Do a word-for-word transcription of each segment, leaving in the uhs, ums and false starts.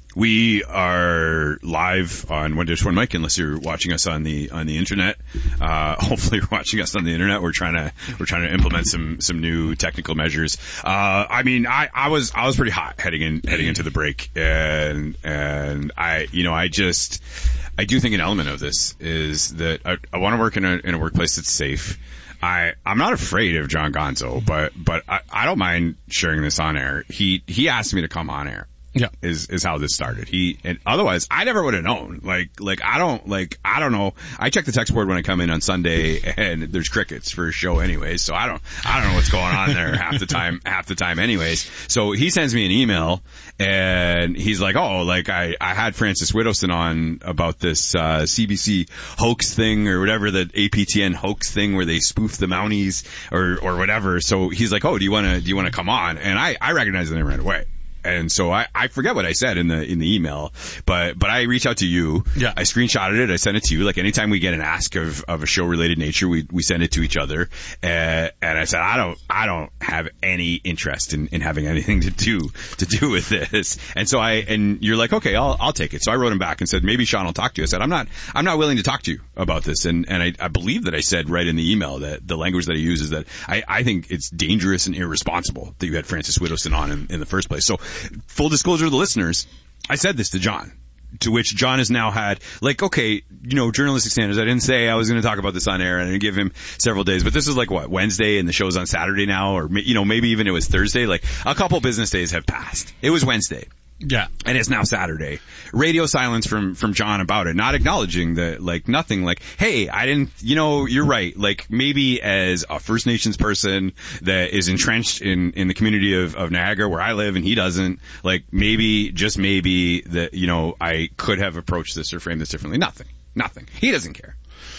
We are live on One Dish One Mic, unless you're watching us on the on the internet. Uh, hopefully, you're watching us on the internet. We're trying to we're trying to implement some some new technical measures. Uh, I mean, I, I was I was pretty hot heading in heading into the break, and and I you know I just I do think an element of this is that I, I want to work in a in a workplace that's safe. I, I'm not afraid of John Gonzo, but, but I, I don't mind sharing this on air. He, he asked me to come on air. Yeah. Is, is how this started. He, and otherwise I never would have known. Like, like I don't, like, I don't know. I check the text board when I come in on Sunday and there's crickets for a show anyways. So I don't, I don't know what's going on there half the time, half the time anyways. So he sends me an email and he's like, oh, like I, I had Francis Whittleson on about this, uh, C B C hoax thing or whatever, the A P T N hoax thing where they spoof the Mounties or, or whatever. So he's like, oh, do you want to, do you want to come on? And I, I recognize the name right away. And so I, I forget what I said in the, in the email, but, but I reach out to you. Yeah. I screenshotted it. I sent it to you. Like anytime we get an ask of, of a show related nature, we, we send it to each other. Uh, and I said, I don't, I don't have any interest in, in having anything to do, to do with this. And so I, and you're like, okay, I'll, I'll take it. So I wrote him back and said, maybe Sean will talk to you. I said, I'm not, I'm not willing to talk to you about this. And, and I, I believe that I said right in the email that the language that I use is that I, I think it's dangerous and irresponsible that you had Francis Whittleson on in, in the first place. So full disclosure to the listeners, I said this to John, to which John has now had, like, okay, you know, journalistic standards. I didn't say I was going to talk about this on air, and I didn't give him several days, but this is like, what, Wednesday, and the show's on Saturday now, or, you know, maybe even it was Thursday. Like, a couple business days have passed. It was Wednesday. Yeah. And it's now Saturday. Radio silence from, from John about it, not acknowledging that, like, nothing, like, hey, I didn't, you know, you're right. Like, maybe as a First Nations person that is entrenched in, in the community of, of Niagara where I live and he doesn't, like, maybe, just maybe that, you know, I could have approached this or framed this differently. Nothing. Nothing. He doesn't care.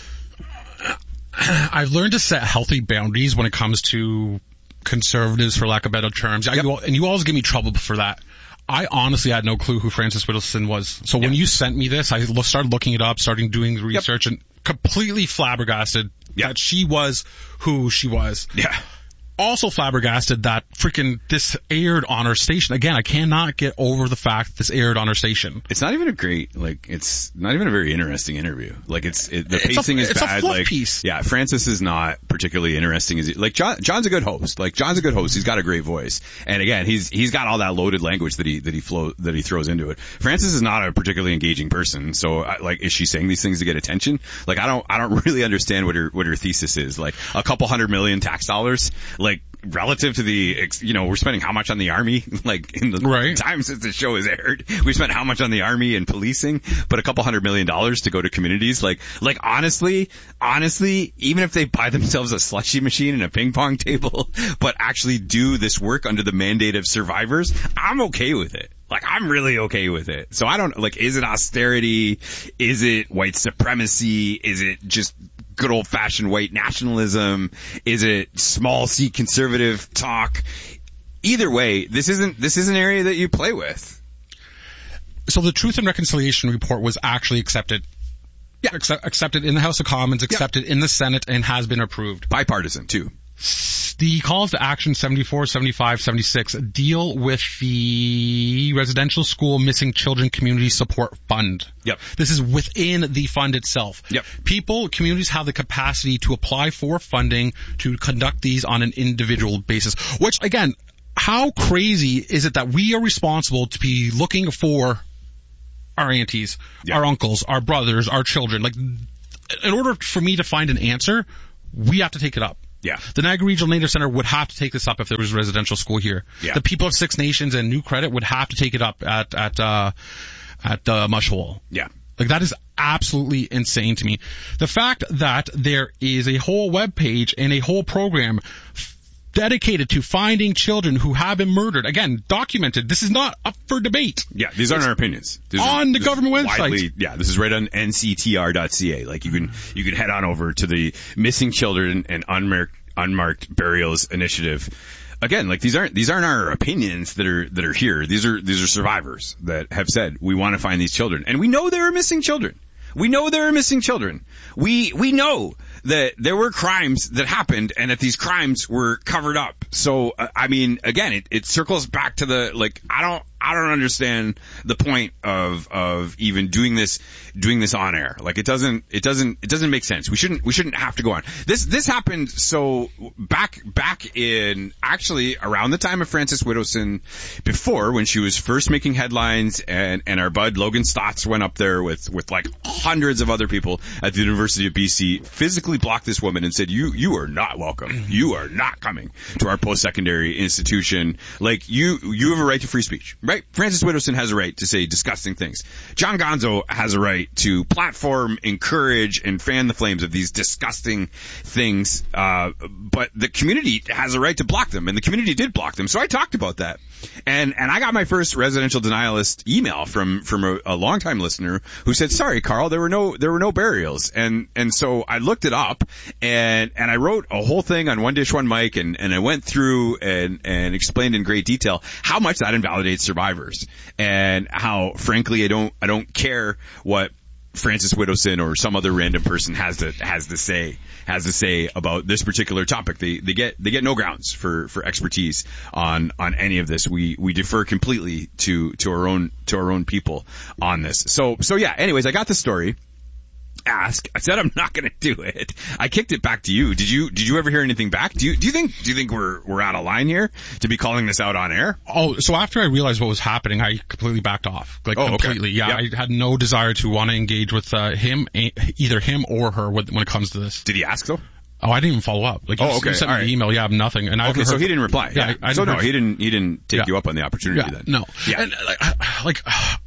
I've learned to set healthy boundaries when it comes to conservatives, for lack of better terms. Yep. I, you all, and you always give me trouble for that. I honestly had no clue who Francis Whittleson was. So when yeah. you sent me this, I lo- started looking it up, starting doing the research, yep. and completely flabbergasted yep. that she was who she was. Yeah. Also flabbergasted that freaking this aired on our station. Again, I cannot get over the fact that this aired on our station. It's not even a great, like, it's not even a very interesting interview. Like, it's, it, the it's pacing a, is it's bad. A fluff like, piece. Yeah, Francis is not particularly interesting. Is he? Like, John, John's a good host. Like, John's a good host. He's got a great voice. And again, he's, he's got all that loaded language that he, that he flow, that he throws into it. Francis is not a particularly engaging person. So, like, is she saying these things to get attention? Like, I don't, I don't really understand what her, what her thesis is. Like, a couple hundred million tax dollars, like, relative to the, you know, we're spending how much on the army? Like, in the right. time since the show is aired, we spent how much on the army and policing, but a couple hundred million dollars to go to communities. Like, like honestly, honestly, even if they buy themselves a slushy machine and a ping pong table, but actually do this work under the mandate of survivors, I'm okay with it. Like, I'm really okay with it. So I don't, like, is it austerity? Is it white supremacy? Is it just good old fashioned white nationalism? Is it small C conservative talk? Either way, this isn't, this is an area that you play with. So the Truth and Reconciliation report was actually accepted. Yeah. Accept, accepted in the House of Commons, accepted yeah. in the Senate, and has been approved. Bipartisan, too. The calls to action seventy-four, seventy-five, seventy-six deal with the Residential School Missing Children Community Support Fund. Yep. This is within the fund itself. Yep. People, communities have the capacity to apply for funding to conduct these on an individual basis, which, again, how crazy is it that we are responsible to be looking for our aunties, yep. our uncles, our brothers, our children? Like, in order for me to find an answer, we have to take it up. Yeah. The Niagara Regional Native Center would have to take this up if there was a residential school here. Yeah. The people of Six Nations and New Credit would have to take it up at, at, uh, at, uh, Mushhole. Yeah. Like, that is absolutely insane to me. The fact that there is a whole web page and a whole program f- dedicated to finding children who have been murdered. Again, documented. This is not up for debate. Yeah, these aren't it's our opinions. These on are, the government website. Widely, yeah, this is right on N C T R dot C A. Like, you can, you can head on over to the Missing Children and Unmarked, Unmarked Burials Initiative. Again, like, these aren't, these aren't our opinions that are, that are here. These are, these are survivors that have said, we want to find these children. And we know there are missing children. We know there are missing children. We, we know that there were crimes that happened and that these crimes were covered up. So, uh, I mean, again, it, it circles back to the, like, I don't, I I don't understand the point of of even doing this doing this on air. Like it doesn't it doesn't it doesn't make sense. We shouldn't we shouldn't have to go on. This this happened so back back in actually around the time of Frances Widdowson, before when she was first making headlines, and and our bud Logan Stotts went up there with with like hundreds of other people at the University of B C, physically blocked this woman and said, you you are not welcome. You are not coming to our post-secondary institution. Like you you have a right to free speech, right? Frances Widdowson has a right to say disgusting things. John Gonzo has a right to platform, encourage, and fan the flames of these disgusting things. Uh, but the community has a right to block them, and the community did block them. So I talked about that. And, and I got my first residential denialist email from, from a, a longtime listener who said, sorry, Carl, there were no, there were no burials. And, and so I looked it up, and, and I wrote a whole thing on One Dish, One Mic, and, and I went through and, and explained in great detail how much that invalidates survivors, and how, frankly, I don't, I don't care what Frances Widdowson or some other random person has to has to say has to say about this particular topic. They they get they get no grounds for, for expertise on on any of this. We we defer completely to to our own to our own people on this. So so yeah. Anyways, I got the story. Ask. I said I'm not going to do it. I kicked it back to you. Did you did you ever hear anything back? Do you do you think do you think we're we're out of line here to be calling this out on air? Oh, so after I realized what was happening, I completely backed off. Like oh, completely. Okay. Yeah, yep. I had no desire to want to engage with uh, him, either him or her, when it comes to this. Did he ask though? Oh, I didn't even follow up. Like, you, oh, okay. you sent All me right. an email, you have nothing. And I okay, so heard, he didn't reply. Yeah. yeah I, I so no, heard, he didn't. He didn't take yeah. you up on the opportunity yeah, then. No. Yeah. And like, like,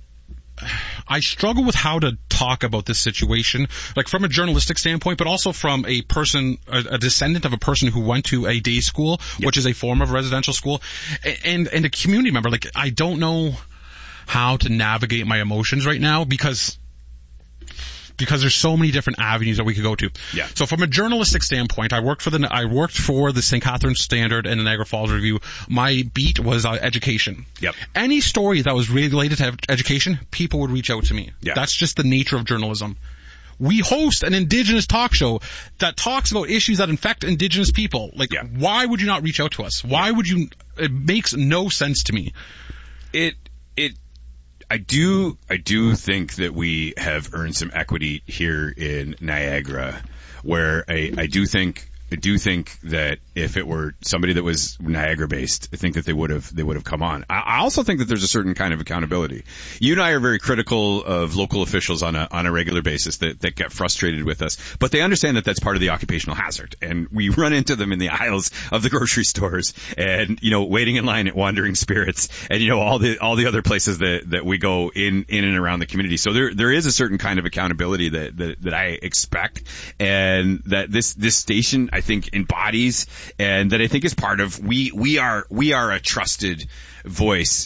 I struggle with how to talk about this situation, like from a journalistic standpoint, but also from a person, a, a descendant of a person who went to a day school, yep. which is a form of residential school, and and a community member. Like, I don't know how to navigate my emotions right now because. Because there's so many different avenues that we could go to. Yeah. So from a journalistic standpoint, I worked for the I worked for the Saint Catharines Standard and the Niagara Falls Review. My beat was uh, education. Yep. Any story that was related to education, people would reach out to me. Yeah. That's just the nature of journalism. We host an Indigenous talk show that talks about issues that affect Indigenous people. Like, yeah. why would you not reach out to us? Why yeah. would you? It makes no sense to me. It it. I do, I do think that we have earned some equity here in Niagara, where I, I do think, I do think that if it were somebody that was Niagara based, I think that they would have, they would have come on. I, I also think that there's a certain kind of accountability. You and I are very critical of local officials on a, on a regular basis that, that get frustrated with us, but they understand that that's part of the occupational hazard. And we run into them in the aisles of the grocery stores and, you know, waiting in line at Wandering Spirits and, you know, all the, all the other places that, that we go in, in and around the community. So there, there is a certain kind of accountability that, that, that I expect, and that this, this station, I think, embodies, and that I think is part of, we, we are, we are a trusted voice.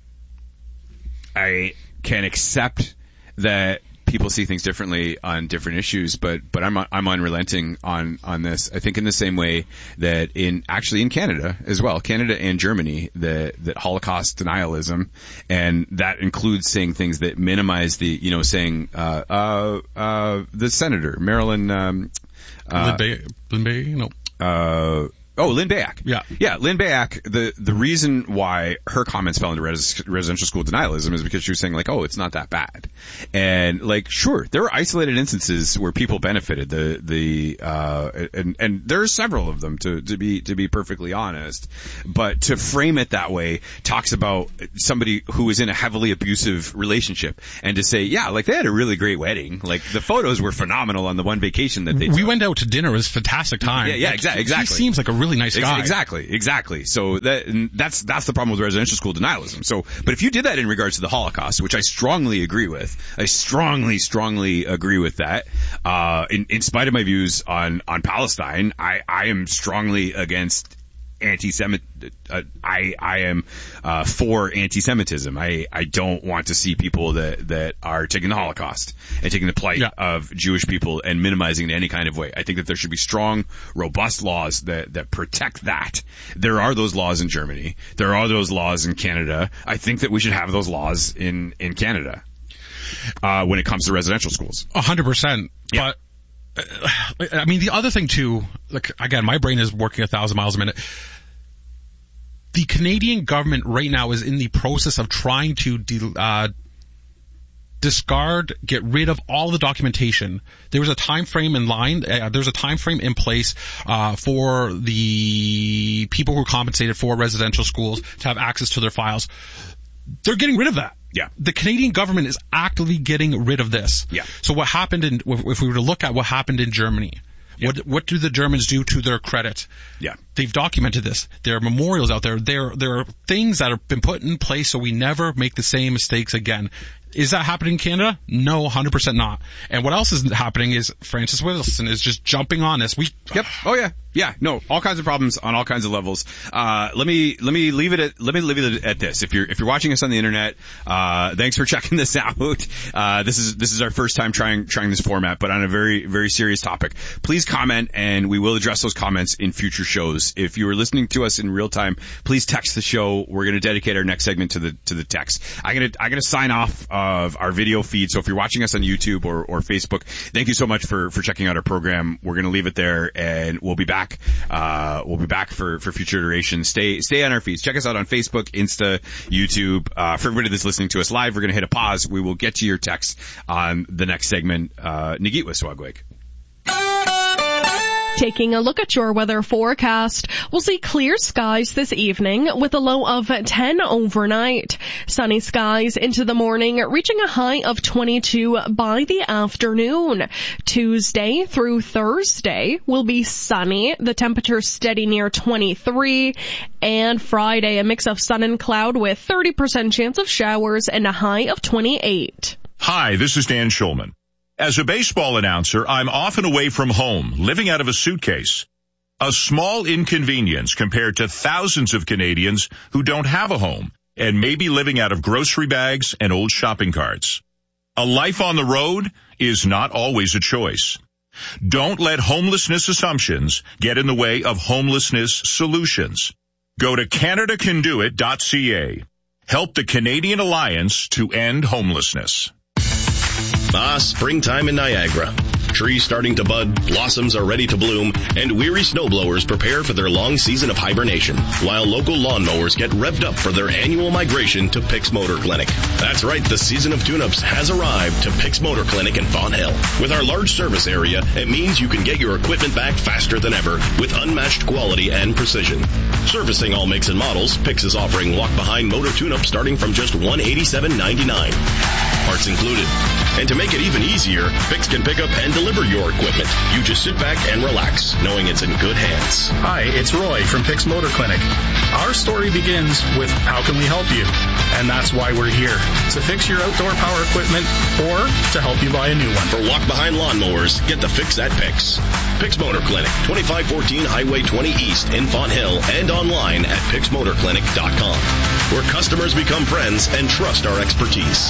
I can accept that people see things differently on different issues, but, but I'm, I'm unrelenting on, on this. I think in the same way that in, actually in Canada as well, Canada and Germany, that, that Holocaust denialism, and that includes saying things that minimize the, you know, saying, uh, uh, uh, the senator, Marilyn, um, uh, Lynn Bay, Lynn Bay, no. Uh, oh, Lynn Bayak. Yeah. Yeah, Lynn Bayak, the, the reason why her comments fell into res, residential school denialism is because she was saying, like, oh, it's not that bad. And, like, sure, there were isolated instances where people benefited. The, the, uh, and, and there are several of them, to, to be, to be perfectly honest. But to frame it that way talks about somebody who is in a heavily abusive relationship, and to say, yeah, like, they had a really great wedding. Like, the photos were phenomenal on the one vacation that they We took. went out to dinner. It was a fantastic time. Yeah, yeah, like, exactly. exactly. He seems like a really nice guy. Exactly, exactly. So that, and that's, that's the problem with residential school denialism. So, but if you did that in regards to the Holocaust, which I strongly agree with, I strongly, strongly agree with that, uh, in, in spite of my views on, on Palestine, I, I am strongly against anti-Semit, uh, I, I am, uh, for anti-Semitism. I, I don't want to see people that, that are taking the Holocaust and taking the plight yeah. of Jewish people and minimizing it in any kind of way. I think that there should be strong, robust laws that, that protect that. There are those laws in Germany. There are those laws in Canada. I think that we should have those laws in, in Canada, uh, when it comes to residential schools. A hundred percent. Yeah. But, uh, I mean, the other thing too, like, again, my brain is working a thousand miles a minute. the Canadian government right now is in the process of trying to de- uh, discard, get rid of all the documentation. There was a time frame in line. Uh, there's a time frame in place uh, for the people who are compensated for residential schools to have access to their files. They're getting rid of that. Yeah. The Canadian government is actively getting rid of this. Yeah. So what happened in, if we were to look at what happened in Germany, yeah. what what do the Germans do to their credit? Yeah. They've documented this. There are memorials out there. There there are things that have been put in place so we never make the same mistakes again. Is that happening in Canada? No, one hundred percent not. And what else is happening is Francis Wilson is just jumping on this. We Yep. Oh yeah. Yeah. No. All kinds of problems on all kinds of levels. Uh, let me let me leave it at let me leave it at this. If you're if you're watching us on the internet, uh, thanks for checking this out. Uh, this is this is our first time trying trying this format, but on a very very serious topic. Please comment, and we will address those comments in future shows. If you are listening to us in real time, please text the show. We're going to dedicate our next segment to the to the text. I'm gonna I'm gonna sign off of our video feed. So if you're watching us on YouTube or or Facebook, thank you so much for for checking out our program. We're going to leave it there, and we'll be back. Uh, we'll be back for, for future iterations. Stay, stay on our feeds. Check us out on Facebook, Insta, YouTube. Uh, for everybody that's listening to us live, we're going to hit a pause. We will get to your text on the next segment. Uh, Nagitwa Swagwig. Taking a look at your weather forecast, we'll see clear skies this evening with a low of ten overnight. Sunny skies into the morning, reaching a high of twenty-two by the afternoon. Tuesday through Thursday will be sunny, the temperature steady near twenty-three. And Friday, a mix of sun and cloud with thirty percent chance of showers and a high of twenty-eight. Hi, this is Dan Schulman. As a baseball announcer, I'm often away from home, living out of a suitcase. A small inconvenience compared to thousands of Canadians who don't have a home and may be living out of grocery bags and old shopping carts. A life on the road is not always a choice. Don't let homelessness assumptions get in the way of homelessness solutions. Go to Canada Can Do It dot C A. Help the Canadian Alliance to End Homelessness. Ah, springtime in Niagara. Trees starting to bud, blossoms are ready to bloom, and weary snowblowers prepare for their long season of hibernation, while local lawnmowers get revved up for their annual migration to Pix Motor Clinic. That's right, the season of tune-ups has arrived to Pix Motor Clinic in Fonthill. With our large service area, it means you can get your equipment back faster than ever with unmatched quality and precision. Servicing all makes and models, Pix is offering walk-behind motor tune-up starting from just one hundred eighty-seven ninety-nine. Parts included. And to make it even easier, Pix can pick up and deliver your equipment. You just sit back and relax, knowing it's in good hands. Hi, it's Roy from Pix Motor Clinic. Our story begins with how can we help you? And that's why we're here, to fix your outdoor power equipment or to help you buy a new one. For walk-behind lawnmowers, get the fix at Pix. Pix Motor Clinic, twenty-five fourteen Highway twenty East in Fonthill, and online at pix motor clinic dot com, where customers become friends and trust our expertise.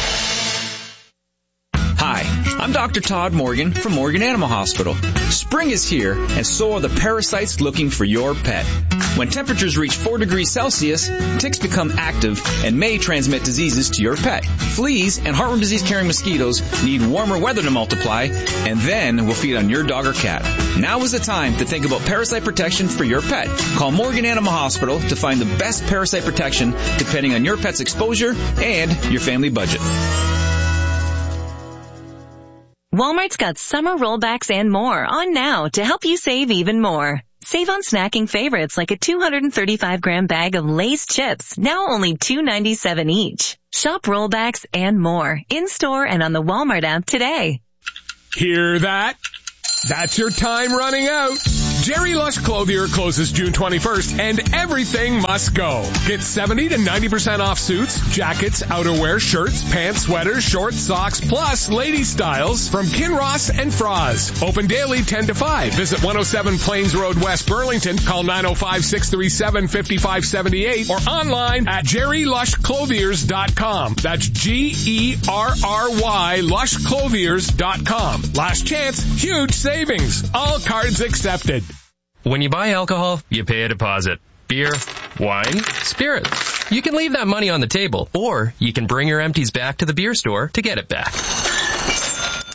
Hi, I'm Doctor Todd Morgan from Morgan Animal Hospital. Spring is here, and so are the parasites looking for your pet. When temperatures reach four degrees Celsius, ticks become active and may transmit diseases to your pet. Fleas and heartworm disease-carrying mosquitoes need warmer weather to multiply, and then will feed on your dog or cat. Now is the time to think about parasite protection for your pet. Call Morgan Animal Hospital to find the best parasite protection depending on your pet's exposure and your family budget. Walmart's got summer rollbacks and more on now to help you save even more. Save on snacking favorites like a two hundred thirty-five gram bag of Lay's chips, now only two ninety-seven each. Shop rollbacks and more in-store and on the Walmart app today. Hear that? That's your time running out. Jerry Lush Clothier closes June twenty-first, and everything must go. Get seventy to ninety percent off suits, jackets, outerwear, shirts, pants, sweaters, shorts, socks, plus lady styles from Kinross and Froz. Open daily ten to five. Visit one oh seven Plains Road, West Burlington. Call nine oh five, six three seven, five five seven eight or online at jerry lush clothiers dot com. That's G E R R Y lush clothiers dot com. Last chance, huge savings. All cards accepted. When you buy alcohol, you pay a deposit. Beer, wine, spirits. You can leave that money on the table, or you can bring your empties back to the beer store to get it back.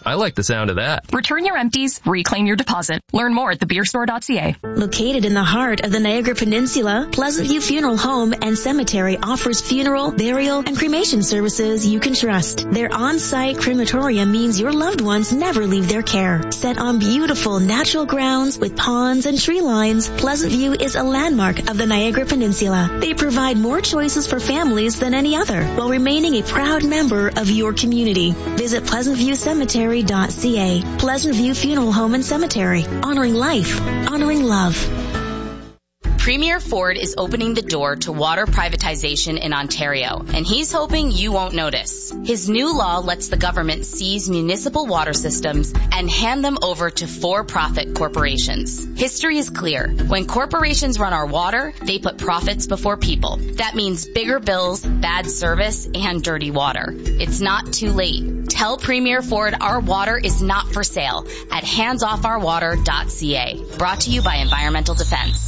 I like the sound of that. Return your empties, reclaim your deposit. Learn more at the beer store dot c a. Located in the heart of the Niagara Peninsula, Pleasant View Funeral Home and Cemetery offers funeral, burial, and cremation services you can trust. Their on-site crematorium means your loved ones never leave their care. Set on beautiful natural grounds with ponds and tree lines, Pleasant View is a landmark of the Niagara Peninsula. They provide more choices for families than any other, while remaining a proud member of your community. Visit pleasant view cemetery dot c a. Pleasant View Funeral Home and Cemetery. Honoring life. Honoring love. Premier Ford is opening the door to water privatization in Ontario, and he's hoping you won't notice. His new law lets the government seize municipal water systems and hand them over to for-profit corporations. History is clear. When corporations run our water, they put profits before people. That means bigger bills, bad service, and dirty water. It's not too late. Tell Premier Ford our water is not for sale at hands off our water dot c a. Brought to you by Environmental Defense.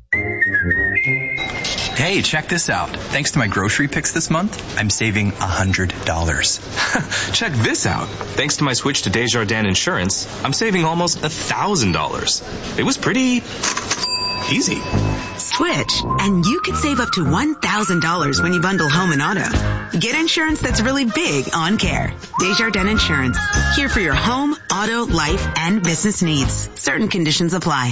Hey, check this out. Thanks to my grocery picks this month, I'm saving one hundred dollars. Check this out. Thanks to my switch to Desjardins Insurance, I'm saving almost one thousand dollars. It was pretty easy. Switch, and you could save up to one thousand dollars when you bundle home and auto. Get insurance that's really big on care. Desjardins Insurance. Here for your home, auto, life, and business needs. Certain conditions apply.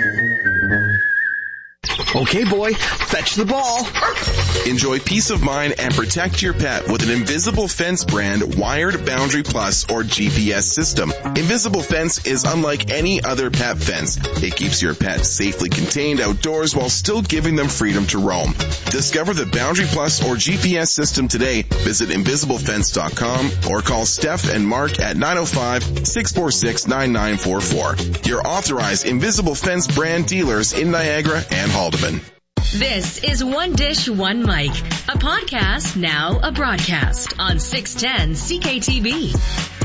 Okay, boy, fetch the ball. Enjoy peace of mind and protect your pet with an Invisible Fence brand wired Boundary Plus or G P S system. Invisible Fence is unlike any other pet fence. It keeps your pet safely contained outdoors while still giving them freedom to roam. Discover the Boundary Plus or G P S system today. Visit invisible fence dot com or call Steph and Mark at nine oh five, six four six, nine nine four four. Your authorized Invisible Fence brand dealers in Niagara and Haldeman. This is One Dish, One Mic, a podcast, now a broadcast on six ten C K T V.